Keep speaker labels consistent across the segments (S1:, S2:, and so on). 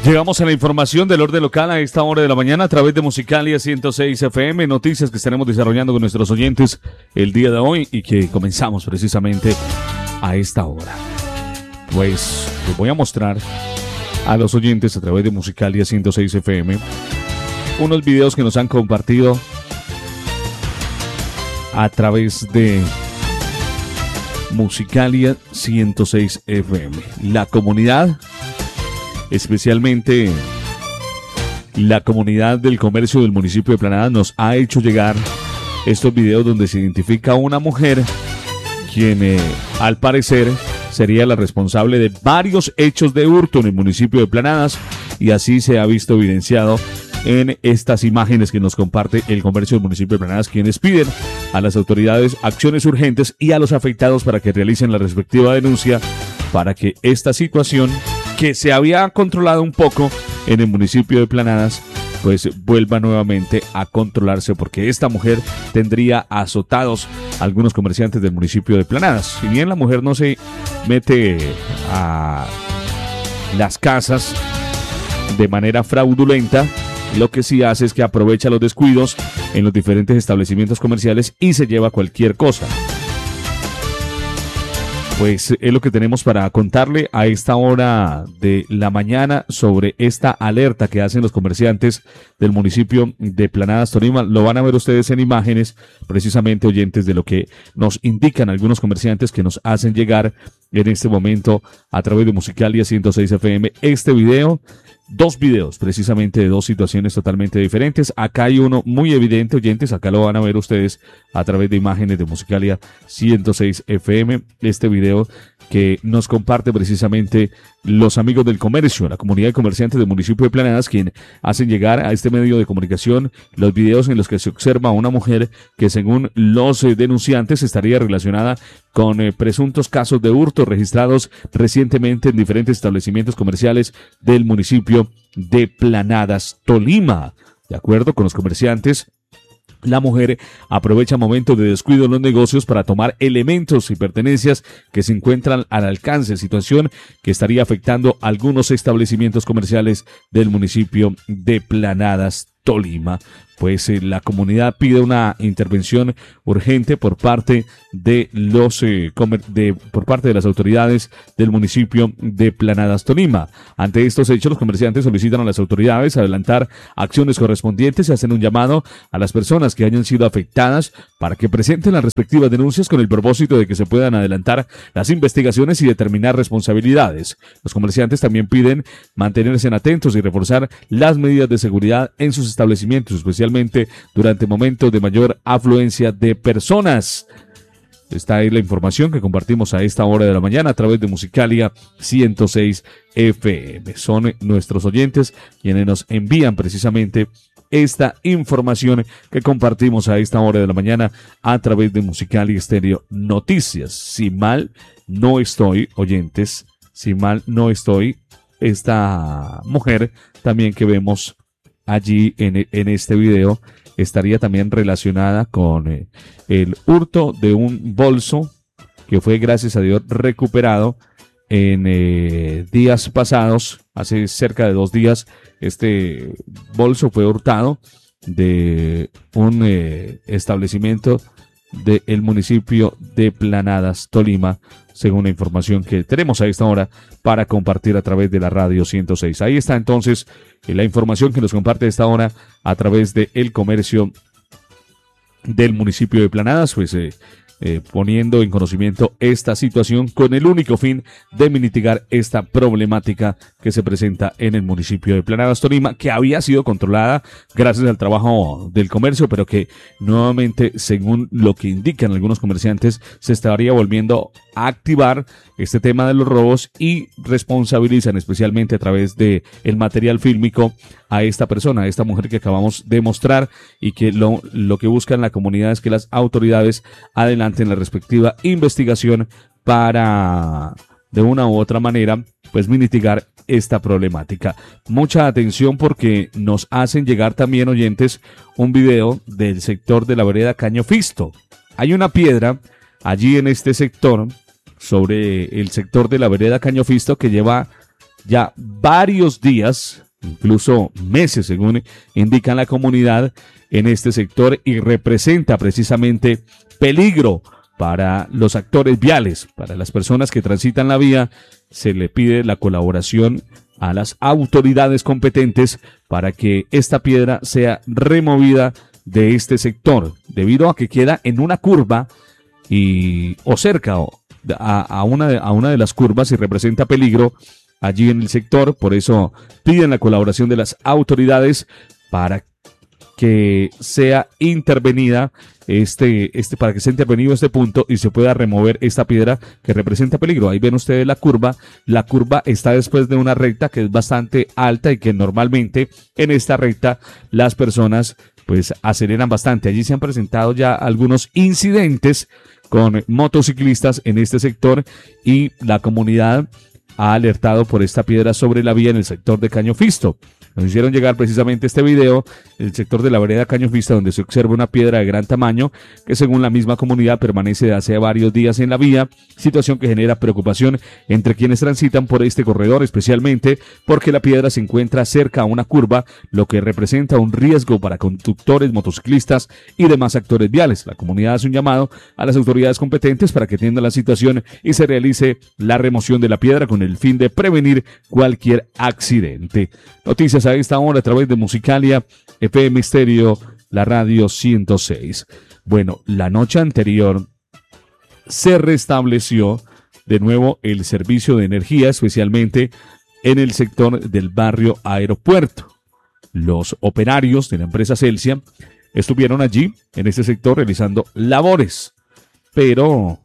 S1: Llegamos a la información del orden local a esta hora de la mañana a través de Musicalia 106 FM, noticias que estaremos desarrollando con nuestros oyentes el día de hoy y que comenzamos precisamente a esta hora. Pues les voy a mostrar a los oyentes a través de Musicalia 106 FM unos videos que nos han compartido a través de Musicalia 106 FM. La comunidad, especialmente la comunidad del comercio del municipio de Planadas, nos ha hecho llegar estos videos donde se identifica a una mujer quien al parecer sería la responsable de varios hechos de hurto en el municipio de Planadas, y así se ha visto evidenciado en estas imágenes que nos comparte el comercio del municipio de Planadas, quienes piden a las autoridades acciones urgentes y a los afectados para que realicen la respectiva denuncia para que esta situación, que se había controlado un poco en el municipio de Planadas, pues vuelva nuevamente a controlarse, porque esta mujer tendría azotados a algunos comerciantes del municipio de Planadas. Si bien la mujer no se mete a las casas de manera fraudulenta, lo que sí hace es que aprovecha los descuidos en los diferentes establecimientos comerciales y se lleva cualquier cosa. Pues es lo que tenemos para contarle a esta hora de la mañana sobre esta alerta que hacen los comerciantes del municipio de Planadas, Tolima. Lo van a ver ustedes en imágenes, precisamente, oyentes, de lo que nos indican algunos comerciantes que nos hacen llegar en este momento a través de Musicalia 106 FM este video. Dos videos, precisamente, de dos situaciones totalmente diferentes. Acá hay uno muy evidente, oyentes, acá lo van a ver ustedes a través de imágenes de Musicalia 106 FM. Este video que nos comparte precisamente los amigos del comercio, la comunidad de comerciantes del municipio de Planadas, quien hacen llegar a este medio de comunicación los videos en los que se observa a una mujer que, según los denunciantes, estaría relacionada con presuntos casos de hurto registrados recientemente en diferentes establecimientos comerciales del municipio de Planadas, Tolima. De acuerdo con los comerciantes, la mujer aprovecha momentos de descuido en los negocios para tomar elementos y pertenencias que se encuentran al alcance, situación que estaría afectando a algunos establecimientos comerciales del municipio de Planadas, Tolima. Pues la comunidad pide una intervención urgente por parte de por parte de las autoridades del municipio de Planadas, Tolima. Ante estos hechos, los comerciantes solicitan a las autoridades adelantar acciones correspondientes y hacen un llamado a las personas que hayan sido afectadas para que presenten las respectivas denuncias con el propósito de que se puedan adelantar las investigaciones y determinar responsabilidades. Los comerciantes también piden mantenerse atentos y reforzar las medidas de seguridad en sus establecimientos, especialmente durante momentos de mayor afluencia de personas. Esta es la información que compartimos a esta hora de la mañana a través de Musicalia 106 FM. Son nuestros oyentes quienes nos envían precisamente esta información que compartimos a esta hora de la mañana a través de Musicalia Estéreo Noticias. Si mal no estoy, oyentes, si mal no estoy, esta mujer también que vemos allí en este video estaría también relacionada con el hurto de un bolso que fue, gracias a Dios, recuperado en días pasados. Hace cerca de 2 días este bolso fue hurtado de un establecimiento del municipio de Planadas, Tolima, según la información que tenemos a esta hora para compartir a través de la radio 106. Ahí está entonces la información que nos comparte a esta hora a través de el comercio del municipio de Planadas, pues poniendo en conocimiento esta situación con el único fin de mitigar esta problemática que se presenta en el municipio de Planadas, Tolima, que había sido controlada gracias al trabajo del comercio, pero que nuevamente, según lo que indican algunos comerciantes, se estaría volviendo a activar este tema de los robos y responsabilizan especialmente a través de el material fílmico a esta persona, a esta mujer que acabamos de mostrar, y que lo que buscan la comunidad es que las autoridades adelanten la respectiva investigación para, de una u otra manera, pues mitigar esta problemática. Mucha atención, porque nos hacen llegar también, oyentes, un video del sector de la vereda Cañofisto. Hay una piedra allí en este sector, sobre el sector de la vereda Cañofisto, que lleva ya varios días, incluso meses, según indica la comunidad, en este sector y representa precisamente peligro para los actores viales, para las personas que transitan la vía. Se le pide la colaboración a las autoridades competentes para que esta piedra sea removida de este sector, debido a que queda en una curva o cerca a una de las curvas y representa peligro allí en el sector. Por eso piden la colaboración de las autoridades para que sea intervenida para que sea intervenido este punto y se pueda remover esta piedra que representa peligro. Ahí ven ustedes la curva está después de una recta que es bastante alta y que normalmente en esta recta las personas pues aceleran bastante. Allí se han presentado ya algunos incidentes con motociclistas en este sector y la comunidad ha alertado por esta piedra sobre la vía en el sector de Cañofisto. Nos hicieron llegar precisamente este video del sector de la vereda Cañofista, donde se observa una piedra de gran tamaño que, según la misma comunidad, permanece de hace varios días en la vía, situación que genera preocupación entre quienes transitan por este corredor, especialmente porque la piedra se encuentra cerca a una curva, lo que representa un riesgo para conductores, motociclistas y demás actores viales. La comunidad hace un llamado a las autoridades competentes para que atiendan la situación y se realice la remoción de la piedra con el fin de prevenir cualquier accidente. Noticias a esta hora a través de Musicalia FM Estéreo, la radio 106. Bueno, la noche anterior se restableció de nuevo el servicio de energía, especialmente en el sector del barrio Aeropuerto. Los operarios de la empresa Celsia estuvieron allí en este sector realizando labores, pero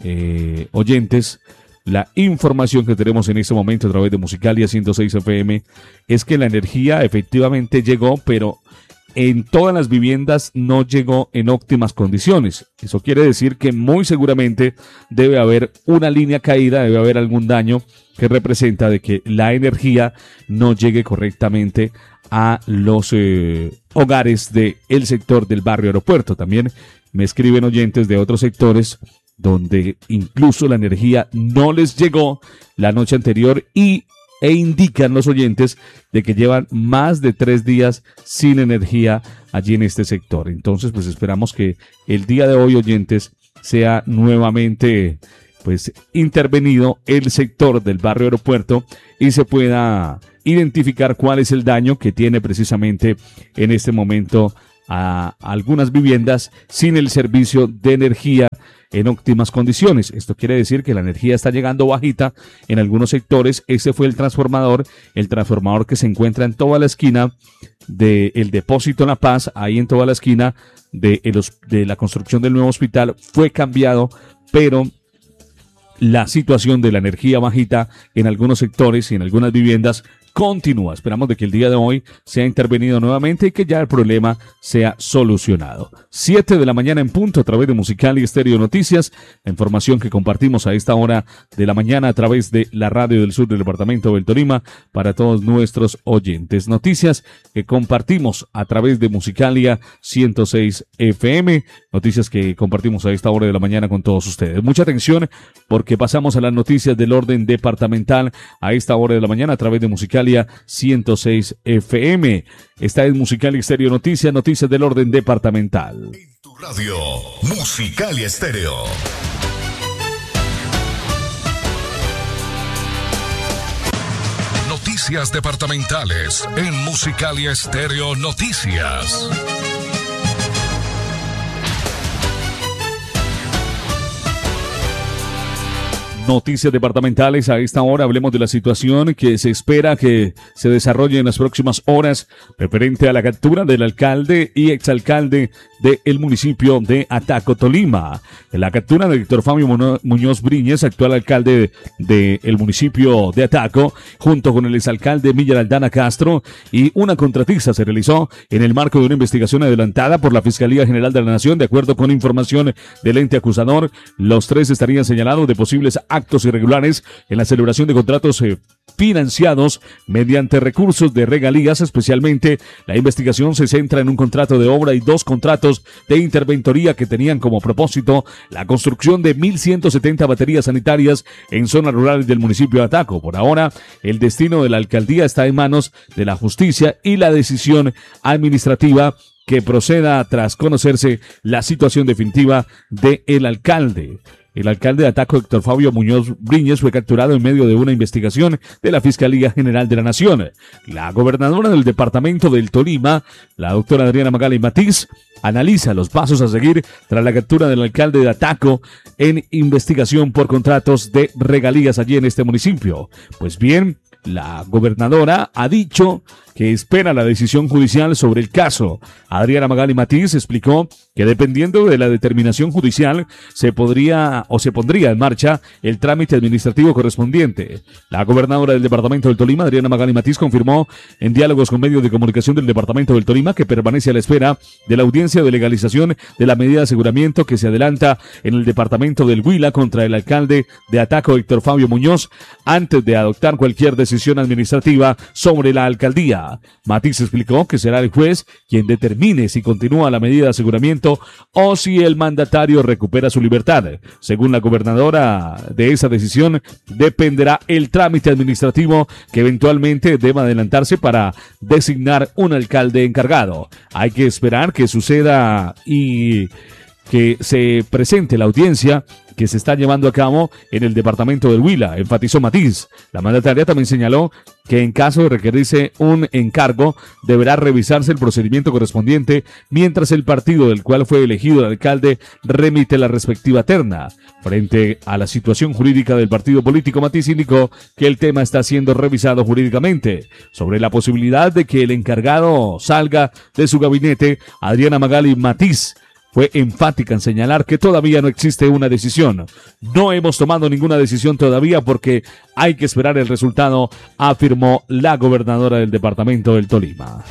S1: oyentes, la información que tenemos en este momento a través de Musicalia 106 FM es que la energía efectivamente llegó, pero en todas las viviendas no llegó en óptimas condiciones. Eso quiere decir que muy seguramente debe haber una línea caída, debe haber algún daño que representa de que la energía no llegue correctamente a los hogares del sector del barrio Aeropuerto. También me escriben oyentes de otros sectores donde incluso la energía no les llegó la noche anterior e indican los oyentes de que llevan más de 3 días sin energía allí en este sector. Entonces, pues esperamos que el día de hoy, oyentes, sea nuevamente pues intervenido el sector del barrio Aeropuerto y se pueda identificar cuál es el daño que tiene precisamente en este momento a algunas viviendas sin el servicio de energía en óptimas condiciones. Esto quiere decir que la energía está llegando bajita en algunos sectores. Ese fue el transformador que se encuentra en toda la esquina del depósito La Paz, ahí en toda la esquina de la construcción del nuevo hospital, fue cambiado, pero la situación de la energía bajita en algunos sectores y en algunas viviendas continúa. Esperamos de que el día de hoy sea intervenido nuevamente y que ya el problema sea solucionado. 7 de la mañana en punto a través de Musicalia Estéreo Noticias. La información que compartimos a esta hora de la mañana a través de la radio del sur del departamento del Tolima para todos nuestros oyentes. Noticias que compartimos a través de Musicalia 106 FM. Noticias que compartimos a esta hora de la mañana con todos ustedes. Mucha atención porque pasamos a las noticias del orden departamental a esta hora de la mañana a través de Musicalia 106 FM. Esta es Musicalia Estéreo Noticias, noticias del orden departamental.
S2: En tu radio, Musicalia Estéreo. Noticias departamentales en Musicalia Estéreo Noticias.
S1: Noticias departamentales a esta hora. Hablemos de la situación que se espera que se desarrolle en las próximas horas referente a la captura del alcalde y exalcalde del municipio de Ataco, Tolima. La captura de Víctor Fabio Muñoz Briñez, actual alcalde del municipio de Ataco, junto con el exalcalde Miguel Aldana Castro, y una contratista se realizó en el marco de una investigación adelantada por la Fiscalía General de la Nación. De acuerdo con información del ente acusador, los tres estarían señalados de posibles actos irregulares en la celebración de contratos financiados mediante recursos de regalías. Especialmente, la investigación se centra en un contrato de obra y 2 contratos de interventoría que tenían como propósito la construcción de 1.170 baterías sanitarias en zonas rurales del municipio de Ataco. Por ahora, el destino de la alcaldía está en manos de la justicia y la decisión administrativa que proceda tras conocerse la situación definitiva del alcalde. El alcalde de Ataco, Héctor Fabio Muñoz Briñes, fue capturado en medio de una investigación de la Fiscalía General de la Nación. La gobernadora del departamento del Tolima, la doctora Adriana Magali Matiz, analiza los pasos a seguir tras la captura del alcalde de Ataco en investigación por contratos de regalías allí en este municipio. Pues bien, la gobernadora ha dicho que espera la decisión judicial sobre el caso. Adriana Magali Matiz explicó que dependiendo de la determinación judicial se pondría en marcha el trámite administrativo correspondiente. La gobernadora del departamento del Tolima, Adriana Magali Matiz, confirmó en diálogos con medios de comunicación del departamento del Tolima que permanece a la espera de la audiencia de legalización de la medida de aseguramiento que se adelanta en el departamento del Huila contra el alcalde de Ataco, Héctor Fabio Muñoz, antes de adoptar cualquier decisión administrativa sobre la alcaldía. Matiz explicó que será el juez quien determine si continúa la medida de aseguramiento o si el mandatario recupera su libertad. Según la gobernadora, de esa decisión dependerá el trámite administrativo que eventualmente deba adelantarse para designar un alcalde encargado. Hay que esperar que suceda y que se presente la audiencia que se está llevando a cabo en el departamento del Huila, enfatizó Matiz. La mandataria también señaló que en caso de requerirse un encargo, deberá revisarse el procedimiento correspondiente mientras el partido del cual fue elegido el alcalde remite la respectiva terna. Frente a la situación jurídica del partido político, Matiz indicó que el tema está siendo revisado jurídicamente. Sobre la posibilidad de que el encargado salga de su gabinete, Adriana Magali Matiz fue enfática en señalar que todavía no existe una decisión. No hemos tomado ninguna decisión todavía porque hay que esperar el resultado, afirmó la gobernadora del departamento del Tolima.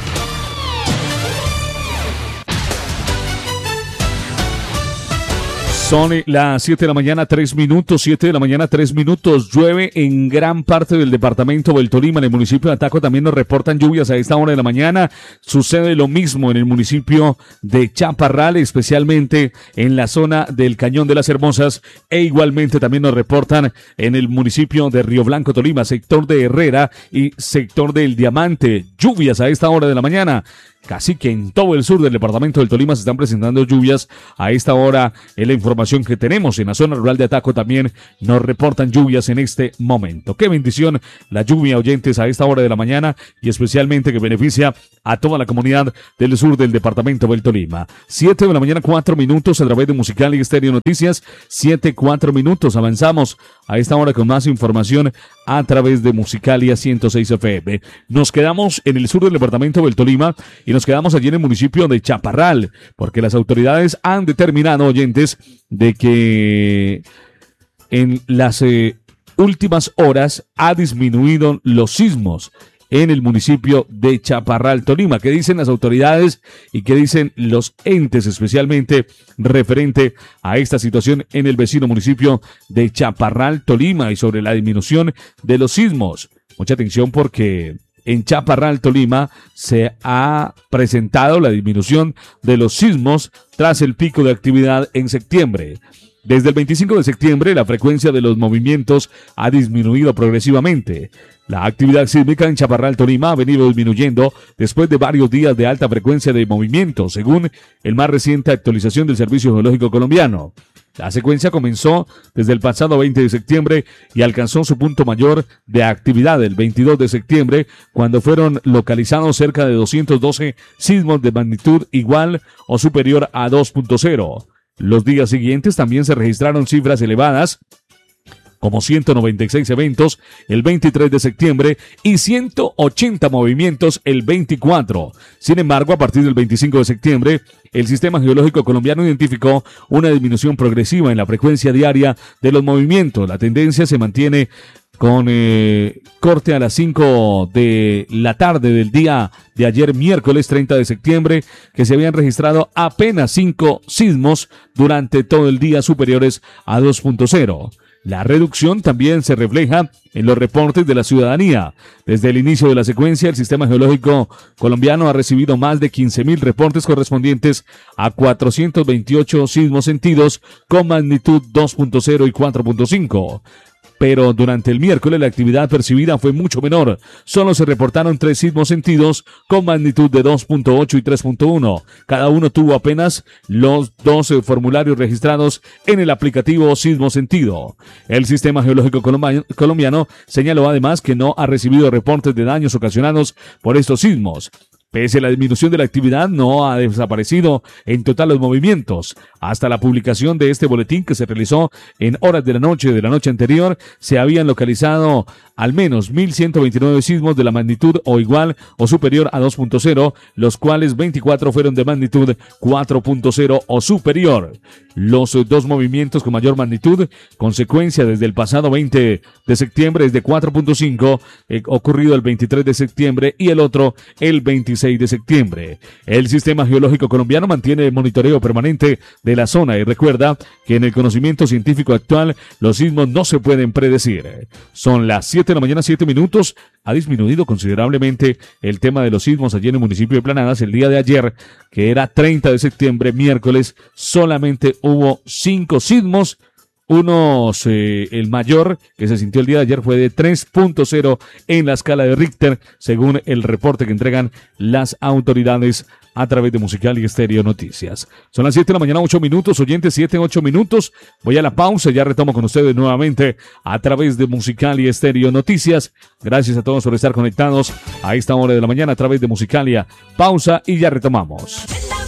S1: Son las 7 de la mañana, 3 minutos, 7 de la mañana, 3 minutos. Llueve en gran parte del departamento del Tolima. En el municipio de Ataco también nos reportan lluvias a esta hora de la mañana. Sucede lo mismo en el municipio de Chaparral, especialmente en la zona del Cañón de las Hermosas. E igualmente también nos reportan en el municipio de Río Blanco, Tolima, sector de Herrera y sector del Diamante. Lluvias a esta hora de la mañana. Casi que en todo el sur del departamento del Tolima se están presentando lluvias a esta hora. En la información que tenemos en la zona rural de Ataco también nos reportan lluvias en este momento. Qué bendición la lluvia, oyentes, a esta hora de la mañana y especialmente que beneficia a toda la comunidad del sur del departamento del Tolima. 7 de la mañana, 4 minutos a través de Musical y Estéreo Noticias. 7, 4 minutos. Avanzamos a esta hora con más información a través de Musicalia 106 FM. Nos quedamos en el sur del departamento del Tolima y nos quedamos allí en el municipio de Chaparral, porque las autoridades han determinado, oyentes, de que en las últimas horas ha disminuido los sismos en el municipio de Chaparral, Tolima. ¿Qué dicen las autoridades y qué dicen los entes, especialmente referente a esta situación en el vecino municipio de Chaparral, Tolima, y sobre la disminución de los sismos? Mucha atención porque en Chaparral, Tolima, se ha presentado la disminución de los sismos tras el pico de actividad en septiembre. Desde el 25 de septiembre, la frecuencia de los movimientos ha disminuido progresivamente. La actividad sísmica en Chaparral, Tolima, ha venido disminuyendo después de varios días de alta frecuencia de movimiento, según el más reciente actualización del Servicio Geológico Colombiano. La secuencia comenzó desde el pasado 20 de septiembre y alcanzó su punto mayor de actividad el 22 de septiembre, cuando fueron localizados cerca de 212 sismos de magnitud igual o superior a 2.0. Los días siguientes también se registraron cifras elevadas, como 196 eventos el 23 de septiembre y 180 movimientos el 24. Sin embargo, a partir del 25 de septiembre, el Sistema Geológico Colombiano identificó una disminución progresiva en la frecuencia diaria de los movimientos. La tendencia se mantiene con corte a las 5 de la tarde del día de ayer, miércoles 30 de septiembre, que se habían registrado apenas 5 sismos durante todo el día superiores a 2.0. La reducción también se refleja en los reportes de la ciudadanía. Desde el inicio de la secuencia, el Sistema Geológico Colombiano ha recibido más de 15.000 reportes correspondientes a 428 sismos sentidos con magnitud 2.0 y 4.5. Pero durante el miércoles la actividad percibida fue mucho menor. Solo se reportaron 3 sismos sentidos con magnitud de 2.8 y 3.1. Cada uno tuvo apenas los 12 formularios registrados en el aplicativo Sismo Sentido. El Sistema Geológico Colombiano señaló además que no ha recibido reportes de daños ocasionados por estos sismos. Pese a la disminución de la actividad, no ha desaparecido en total los movimientos. Hasta la publicación de este boletín que se realizó en horas de la noche anterior, se habían localizado al menos 1.129 sismos de la magnitud o igual o superior a 2.0, los cuales 24 fueron de magnitud 4.0 o superior. Los 2 movimientos con mayor magnitud, consecuencia desde el pasado 20 de septiembre, es de 4.5, ocurrido el 23 de septiembre y el otro el 26 de septiembre. El Sistema Geológico Colombiano mantiene el monitoreo permanente de la zona y recuerda que en el conocimiento científico actual los sismos no se pueden predecir. Son las 7 de la mañana, 7 minutos. Ha disminuido considerablemente el tema de los sismos allí en el municipio de Planadas. El día de ayer, que era 30 de septiembre, miércoles, solamente hubo 5 sismos. El mayor que se sintió el día de ayer fue de 3.0 en la escala de Richter, según el reporte que entregan las autoridades a través de Musical y Estéreo Noticias. Son las 7 de la mañana, 8 minutos, oyentes, 7, 8 minutos. Voy a la pausa, ya retomo con ustedes nuevamente a través de Musical y Estéreo Noticias. Gracias a todos por estar conectados a esta hora de la mañana a través de Musicalia. Pausa y ya retomamos.